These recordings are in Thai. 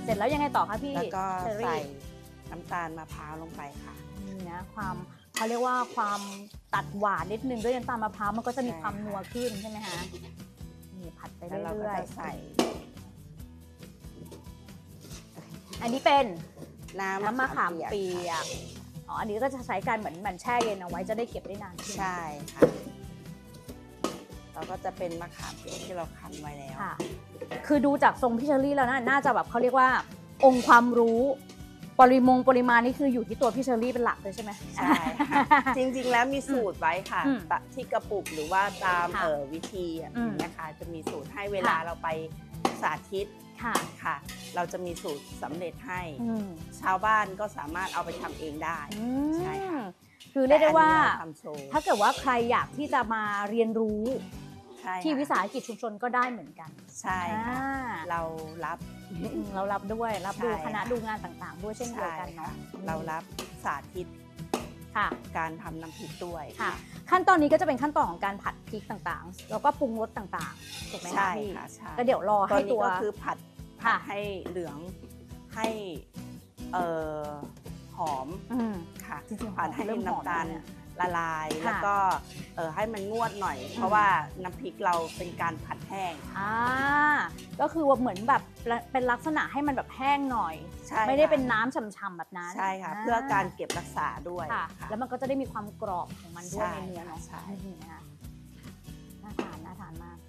ร็จแล้วยังไงต่อคะพี่แล้วก็เชอใส่รี่น้ำตาลมะพร้าวลงไปค่ะนี่นะความเขาเรียกว่าความตัดหวานนิดนึงด้วยน้ำตาลมะพร้าวมันก็จะมีความนัวขึ้นใช่ไหมคะนี่ผัดไปเรื่อยๆแล้วเราก็จะใส่อันนี้เป็นน้ำมะขามเปียค่ะกอ๋ออันนี้ก็จะใช้การเหมือนแช่เย็นเอาไว้จะได้เก็บได้นานขึ้นใช่ค่ะแล้วก็จะเป็นมะขามเปียกที่เราคั้นไว้แล้วค่ะคือดูจากทรงพี่เชอรี่แล้วน่าจะแบบเขาเรียกว่าองค์ความรู้ปริมาณนี่คืออยู่ที่ตัวพี่เชอรี่เป็นหลักเลยใช่ไหมใช่ค่ะจริงๆแล้วมีสูตรไว้ค่ะที่กระปุกหรือว่าตามวิธีอย่างนี้ค่ะจะมีสูตรให้เวลาเราไปสาธิตค่ะเราจะมีสูตรสำเร็จให้ชาวบ้านก็สามารถเอาไปทำเองได้ใช่ค่ะคือเรียกได้ว่าถ้าเกิดว่าใครอยากที่จะมาเรียนรู้ที่วิสาหกิจชุมชนก็ได้เหมือนกันใช่ค่ะเรารับด้วยรับดูคณะดูงานต่างๆด้วยเช่นเดียวกันเนาะเรารับสาธิตการทำน้ำพริกด้วยค่ะขั้นตอนนี้ก็จะเป็นขั้นตอนของการผัดพริกต่างๆแล้วก็ปรุงรสต่างๆถูกไหมคะพี่ก็เดี๋ยวรอให้ตัวก็คือผัดให้เหลืองให้หอมค่ะผัดให้น้ำตาลละลายแล้วก็ให้มันงวดหน่อยเพราะว่าน้ำพริกเราเป็นการผัดแห้งก็คือว่าเหมือนแบบเป็นลักษณะให้มันแบบแห้งหน่อยไม่ได้เป็นน้ำฉ่ำๆแบบนั้นใช่ค่ะเพื่อการเก็บรักษาด้วยแล้วมันก็จะได้มีความกรอบของมันด้วยในเนื้อเนาะน่าทานมาก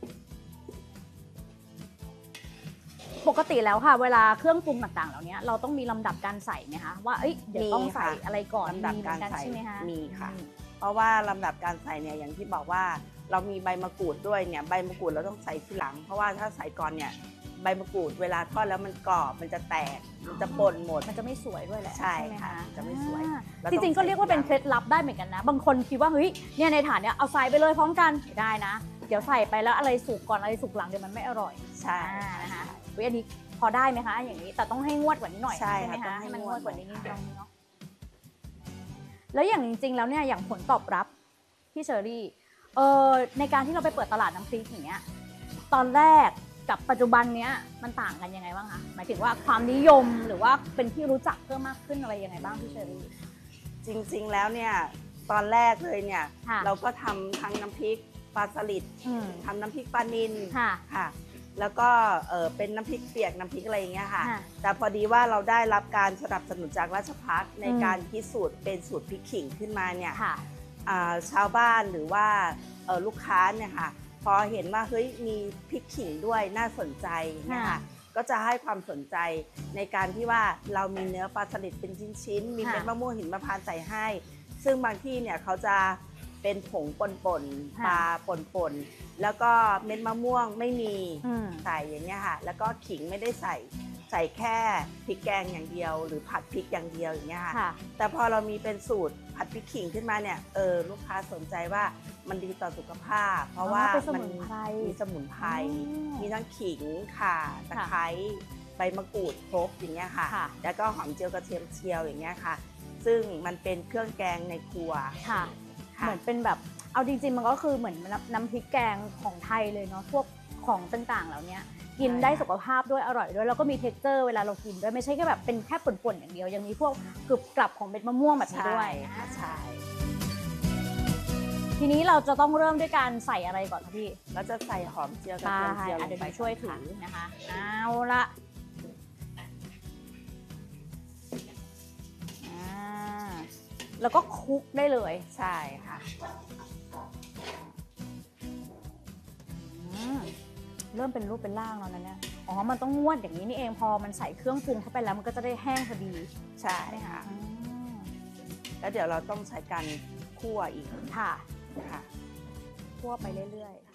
ปกติแล้วค่ะเวลาเครื่องปรุงต่างๆเหล่านี้เราต้องมีลำดับการใส่ไหมคะว่าเดี๋ยวต้องใส่อะไรก่อนลำดับการใส่ใช่ไหมคะมีค่ะเพราะว่าลำดับการใส่เนี่ยอย่างที่บอกว่าเรามีใบมะกรูดด้วยเนี่ยใบมะกรูดเราต้องใส่ทีหลังเพราะว่าถ้าใส่ก่อนเนี่ยใบมะกรูดเวลาทอดแล้วมันกรอบมันจะแตกมันจะป่นหมดมันจะไม่สวยด้วยแหละใช่ค่ะจะไม่สวยจริงๆก็เรียกว่าเป็นเคล็ดลับได้เหมือนกันนะบางคนคิดว่าเฮ้ยเนี่ยในถาดเนี่ยเอาใส่ไปเลยพร้อมกันไม่ได้นะเดี๋ยวใส่ไปแล้วอะไรสุกก่อนอะไรสุกหลังเดี๋ยวมันไม่อร่อยใช่นะคะอันนี้พอได้ไหมคะอย่างนี้แต่ต้องให้งวดกว่านี้หน่อยใช่ไหมคะให้มันงวดกว่านี้นิดนึงเนาะแล้วอย่างจริงๆแล้วเนี่ยอย่างผลตอบรับพี่เชอรี่ในการที่เราไปเปิดตลาดน้ำพริกอย่างเงี้ยตอนแรกกับปัจจุบันเนี้ยมันต่างกันยังไงบ้างคะหมายถึงว่าความนิยมหรือว่าเป็นที่รู้จักเพิ่มมากขึ้นอะไรยังไงบ้างพี่เชอรี่จริงๆแล้วเนี่ยตอนแรกเลยเนี่ยเราก็ทำทั้งน้ำพริกปลาสลิดทำน้ำพริกปลานิลค่ะแล้วก็เป็นน้ำพริกเปียกน้ำพริกอะไรอย่างเงี้ยค่ะแต่พอดีว่าเราได้รับการสนับสนุนจากราชภัฏในการคิดสูตรเป็นสูตรพริกขิงขึ้นมาเนี่ยชาวบ้านหรือว่าลูกค้าเนี่ยค่ะพอเห็นว่าเฮ้ยมีพริกขิงด้วยน่าสนใจนะคะก็จะให้ความสนใจในการที่ว่าเรามีเนื้อปลาสลิดเป็นชิ้นๆมีเม็ดมะม่วงหิมพานต์ใส่ให้ซึ่งบางที่เนี่ยเขาจะเป็นผงป่นปลาป่นแล้วก็เม็ดมะม่วงไม่มีใส่อย่างเงี้ยค่ะแล้วก็ขิงไม่ได้ใส่แค่พริกแกงอย่างเดียวหรือผัดพริกอย่างเดียวอย่างเงี้ยค่ะแต่พอเรามีเป็นสูตรผัดพริกขิงขึ้นมาเนี่ยลูกค้าสนใจว่ามันดีต่อสุขภาพเพราะว่ามันมีสมุนไพรมีทั้งขิงข่าตะไคร้ใบมะกรูดครบอย่างเงี้ยค่ะแล้วก็หอมเจียวกระเทียมเจียวอย่างเงี้ยค่ะซึ่งมันเป็นเครื่องแกงในครัวเหมือนเป็นแบบเอาจริงๆมันก็คือเหมือนน้ำพริกแกงของไทยเลยเนาะพวกของต่างๆเหล่านี้กินได้สุขภาพด้วยอร่อยด้วยแล้วก็มีเท็กเจอร์เวลาเรากินด้วยไม่ใช่แค่แบบเป็นแค่ป่นๆอย่างเดียวยังมีพวกกรึบกรับของเม็ดมะม่วงแบบนี้ด้วยใช่ทีนี้เราจะต้องเริ่มด้วยการใส่อะไรก่อนคะพี่เราจะใส่หอมเจียวกระเทียมเจียวลงไปช่วยถือนะคะเอาละแล้วก็คลุกได้เลยใช่ค่ะเริ่มเป็นรูปเป็นร่างแล้วนะเนี่ยอ๋อมันต้องงวดอย่างนี้นี่เองพอมันใส่เครื่องปรุงเข้าไปแล้วมันก็จะได้แห้งพอดีใช่ค่ะแล้วเดี๋ยวเราต้องใช้การคั่วอีกค่ะคั่วไปเรื่อยๆ